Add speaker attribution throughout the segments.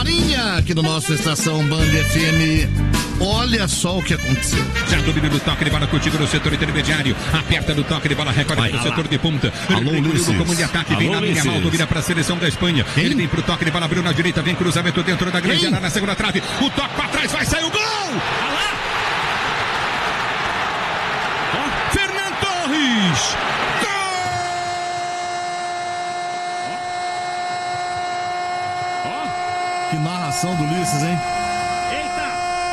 Speaker 1: horinha aqui no nosso Estação Band FM. Olha só o que aconteceu.
Speaker 2: Já domina do toque de bola contigo no setor intermediário. Aperta do toque de bola, recorre pro setor de ponta.
Speaker 1: Alô, Ulisses.
Speaker 2: Como de ataque, vem na linha mal, domina para a seleção da Espanha.
Speaker 1: Quem?
Speaker 2: Ele vem pro toque de bola, abriu na direita, vem cruzamento dentro da grande área, na segunda trave. O toque para trás, vai sair o gol! Olha lá! Ó, Fernando Torres!
Speaker 1: Que narração do Ulisses, hein?
Speaker 2: Eita!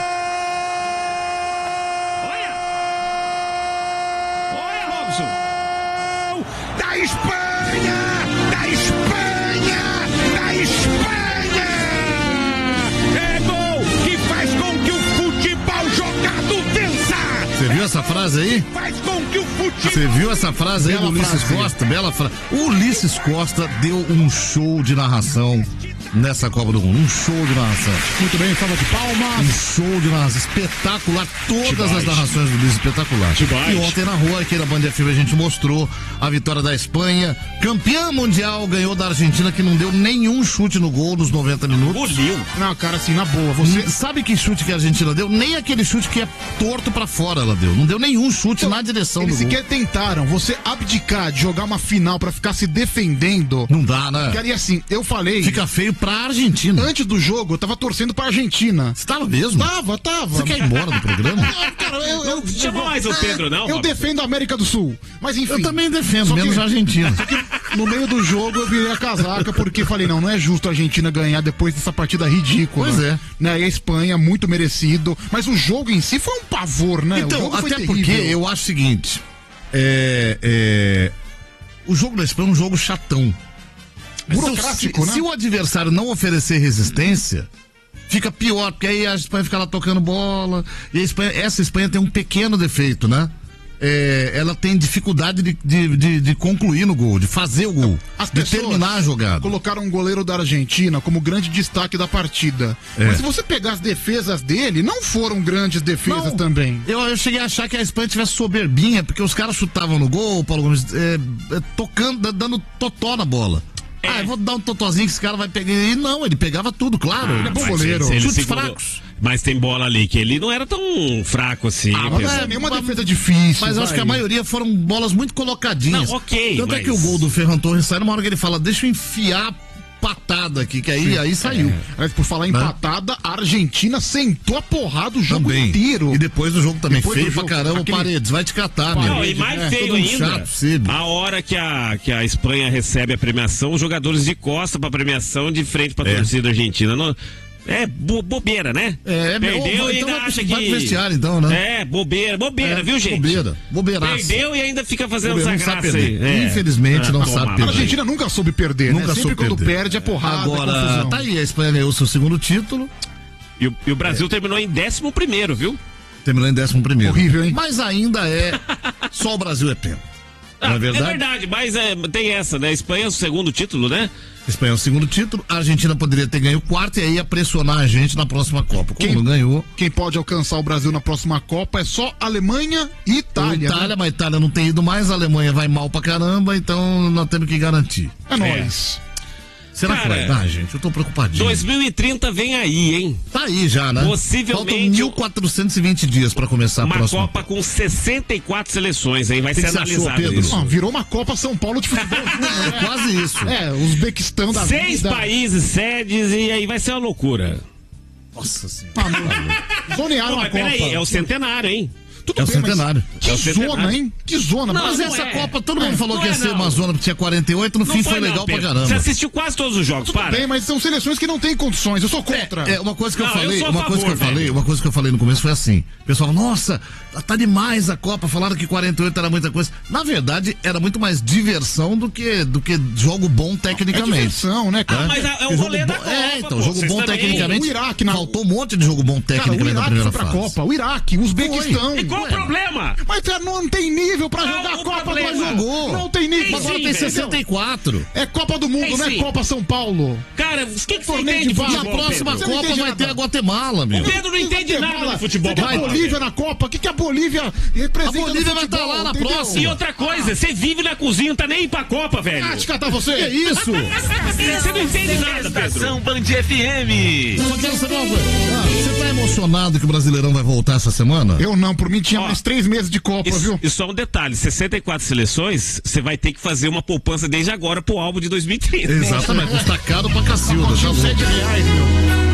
Speaker 2: Olha, Robson! Da Espanha! Da Espanha! Da Espanha! É gol que faz com que o futebol jogado vença!
Speaker 1: Você viu essa frase aí?
Speaker 2: Faz com que o futebol...
Speaker 1: Você viu essa frase aí do Ulisses Costa? Bela frase. O Ulisses Costa deu um show de narração nessa Copa do Mundo. Um show de narração.
Speaker 3: Muito bem, salva de palmas.
Speaker 1: Um show de narração espetacular. Todas as narrações do Ulisses espetacular. E ontem na rua, aqui na Band FM, a gente mostrou a vitória da Espanha. Campeã mundial, ganhou da Argentina, que não deu nenhum chute no gol nos 90 minutos.
Speaker 2: Engoliu.
Speaker 3: Não, cara, assim, na boa, você...
Speaker 1: Sabe que chute que a Argentina deu? Nem aquele chute que é torto pra fora ela deu. Não deu nenhum chute na direção do
Speaker 3: Eles
Speaker 1: gol.
Speaker 3: sequer tentaram. Você abdicar de jogar uma final pra ficar se defendendo.
Speaker 1: Não dá, né?
Speaker 3: Cara, e assim, eu falei...
Speaker 1: Fica feio pra Argentina.
Speaker 3: Antes do jogo, eu tava torcendo pra Argentina.
Speaker 1: Você tava mesmo?
Speaker 3: Tava.
Speaker 1: Você quer ir embora do programa?
Speaker 3: Cara,
Speaker 4: Não chama mais o Pedro, não?
Speaker 3: Eu defendo a América do Sul. Mas enfim.
Speaker 1: Eu também defendo,
Speaker 3: Só que-
Speaker 1: menos a Argentina.
Speaker 3: No meio do jogo eu virei a casaca porque falei, não é justo a Argentina ganhar depois dessa partida ridícula.
Speaker 1: Pois é.
Speaker 3: Né? E a Espanha, muito merecido. Mas o jogo em si foi um pavor, né? O
Speaker 1: Então,
Speaker 3: jogo foi
Speaker 1: até porque
Speaker 3: terrível.
Speaker 1: eu acho o seguinte: o jogo da Espanha é um jogo chatão.
Speaker 3: Burocrático, né?
Speaker 1: Se o adversário não oferecer resistência, fica pior, porque aí a Espanha fica lá tocando bola. E essa Espanha tem um pequeno defeito, né? Ela tem dificuldade de concluir no gol, de fazer o gol,
Speaker 3: As
Speaker 1: de
Speaker 3: pessoas
Speaker 1: terminar a jogada.
Speaker 3: colocaram um goleiro da Argentina como grande destaque da partida. Mas se você pegar as defesas dele, não foram grandes defesas
Speaker 1: Não,
Speaker 3: também.
Speaker 1: Eu cheguei a achar que a Espanha tivesse soberbinha, porque os caras chutavam no gol, Paulo Gomes, tocando, dando totó na bola. Eu vou dar um totozinho que esse cara vai pegar. E não, ele pegava tudo, claro. Ele é bom
Speaker 4: Mas
Speaker 1: goleiro.
Speaker 4: ele
Speaker 1: Chutes
Speaker 4: segurou.
Speaker 1: fracos.
Speaker 4: Mas tem bola ali que ele não era tão fraco assim.
Speaker 3: Mas
Speaker 4: Pedro.
Speaker 3: não é nenhuma defesa difícil.
Speaker 1: Mas eu acho que a maioria foram bolas muito colocadinhas.
Speaker 4: Não, ok,
Speaker 1: Tanto é
Speaker 4: mas-
Speaker 1: que o gol do Ferran Torres sai numa hora que ele fala, deixa eu enfiar patada aqui, que aí saiu.
Speaker 3: Mas por falar em
Speaker 1: Né?
Speaker 3: patada, a Argentina sentou a porrada o jogo
Speaker 1: Também.
Speaker 3: inteiro.
Speaker 1: E depois do jogo também,
Speaker 3: Depois do
Speaker 1: feio pra
Speaker 3: jogo,
Speaker 1: caramba,
Speaker 3: aquele-
Speaker 1: Paredes, vai te catar, meu.
Speaker 4: Não, e mais feio
Speaker 1: todo mundo
Speaker 4: ainda,
Speaker 1: chato, Cid.
Speaker 4: a hora que a Espanha recebe a premiação, os jogadores de costa pra premiação, de frente pra torcida argentina. Não, bobeira, né? Perdeu e
Speaker 1: então
Speaker 4: ainda acha que...
Speaker 1: vai pro vestiário, então, né?
Speaker 4: Bobeira, viu, gente?
Speaker 1: Bobeiraça.
Speaker 4: Perdeu e ainda fica fazendo
Speaker 1: Bobeira,
Speaker 4: essa
Speaker 1: não sabe
Speaker 4: graça aí.
Speaker 1: perder. Infelizmente, não sabe
Speaker 3: A
Speaker 1: perder.
Speaker 3: Argentina nunca soube perder,
Speaker 1: Nunca
Speaker 3: né? Sempre
Speaker 1: soube
Speaker 3: quando
Speaker 1: perder.
Speaker 3: perde é porrada,
Speaker 1: Agora,
Speaker 3: é confusão.
Speaker 1: tá aí, a Espanha ganhou seu segundo título,
Speaker 4: E o Brasil terminou em 11º, viu?
Speaker 1: terminou em 11º.
Speaker 3: Horrível, hein?
Speaker 1: Mas ainda só o Brasil é pena. Não é verdade?
Speaker 4: Mas tem essa, né? A Espanha é o segundo título, né?
Speaker 1: A Espanha é o segundo título, a Argentina poderia ter ganho o quarto e aí ia pressionar a gente na próxima Copa. Como não ganhou.
Speaker 3: Quem pode alcançar o Brasil na próxima Copa é só Alemanha e Itália.
Speaker 1: Mas a Itália não tem ido mais, a Alemanha vai mal pra caramba, então nós temos que garantir.
Speaker 3: É nóis.
Speaker 1: Será que vai dar, gente? Eu tô preocupadinho.
Speaker 4: 2030 vem aí, hein?
Speaker 1: Tá aí já, né?
Speaker 4: Possivelmente
Speaker 1: Faltam 1.420 dias pra começar a
Speaker 4: uma
Speaker 1: próxima.
Speaker 4: Copa com 64 seleções, hein? Vai
Speaker 1: Que
Speaker 4: ser
Speaker 1: que você achou,
Speaker 4: analisado
Speaker 1: Pedro?
Speaker 4: isso.
Speaker 3: Virou uma Copa São Paulo de futebol.
Speaker 1: É quase isso.
Speaker 3: Uzbequistão da
Speaker 4: 6
Speaker 3: vida.
Speaker 4: países, sedes, e aí vai ser uma loucura.
Speaker 1: Nossa senhora.
Speaker 3: Zonearam
Speaker 4: Não,
Speaker 3: a
Speaker 4: mas
Speaker 3: Copa.
Speaker 4: peraí, é o centenário, hein?
Speaker 3: Tudo
Speaker 1: É o
Speaker 3: bem, mas
Speaker 1: centenário.
Speaker 3: Que
Speaker 4: É o centenário.
Speaker 3: zona, hein? Que zona.
Speaker 1: Mas
Speaker 4: não
Speaker 1: essa
Speaker 4: é.
Speaker 1: Copa, todo mundo falou
Speaker 4: Não
Speaker 1: que ia
Speaker 4: é,
Speaker 1: ser
Speaker 4: não.
Speaker 1: uma zona porque tinha 48, no fim foi
Speaker 4: não,
Speaker 1: legal pra
Speaker 4: Pedro.
Speaker 1: caramba.
Speaker 4: Você assistiu quase todos os jogos, para.
Speaker 3: Bem, mas são seleções que não têm condições. Eu sou contra.
Speaker 1: Uma coisa que eu
Speaker 4: Não, eu
Speaker 1: falei,
Speaker 4: sou a
Speaker 1: uma coisa que eu
Speaker 4: favor,
Speaker 1: falei,
Speaker 4: velho.
Speaker 1: uma coisa que eu falei no começo foi assim. O pessoal, nossa, tá demais a Copa, falaram que 48 era muita coisa. Na verdade, era muito mais diversão do que jogo bom
Speaker 3: É
Speaker 1: tecnicamente.
Speaker 3: diversão, né, cara?
Speaker 4: Mas é o rolê da Copa.
Speaker 1: Então,
Speaker 4: pô,
Speaker 1: jogo
Speaker 4: vocês
Speaker 1: bom
Speaker 4: também.
Speaker 1: tecnicamente.
Speaker 3: O Iraque
Speaker 1: faltou um monte de jogo bom
Speaker 3: Cara, o
Speaker 1: tecnicamente na
Speaker 3: Iraque
Speaker 1: primeira
Speaker 3: foi pra
Speaker 1: fase.
Speaker 3: Copa. O Iraque, o Uzbequistão.
Speaker 4: E Qual o problema?
Speaker 3: Mas não tem nível pra jogar a Copa do Mundo.
Speaker 1: Jogou.
Speaker 3: Não tem nível.
Speaker 1: Agora tem 64.
Speaker 3: É Copa do Mundo, não é Copa São Paulo.
Speaker 4: Cara, o que você
Speaker 3: Torneio
Speaker 4: entende de
Speaker 3: de
Speaker 4: futebol,
Speaker 1: Na próxima
Speaker 4: Pedro?
Speaker 1: Copa vai ter a Guatemala,
Speaker 4: O
Speaker 1: meu.
Speaker 4: Pedro não entende nada de futebol.
Speaker 3: Você quer a Bolívia na Copa? O que a Bolívia representa?
Speaker 1: A Bolívia
Speaker 3: no
Speaker 1: vai
Speaker 3: futebol,
Speaker 1: estar lá na
Speaker 3: entendeu?
Speaker 1: próxima.
Speaker 4: E outra coisa, você vive na cozinha, não tá nem indo pra Copa, velho.
Speaker 3: Ah, te catar você.
Speaker 1: Que isso?
Speaker 4: Você não entende nada, Pedro.
Speaker 5: Estação Band FM.
Speaker 1: Só quero saber uma coisa. Você tá emocionado que o Brasileirão vai voltar essa semana?
Speaker 3: Eu não, por mim tinha mais 3 meses de Copa, viu?
Speaker 4: E só um detalhe, 64 seleções, você vai ter que fazer uma poupança desde agora pro álbum de 2030.
Speaker 1: Exatamente, custa caro pra cacilda.
Speaker 3: Tinha
Speaker 1: Tá louco.
Speaker 3: R$7, meu.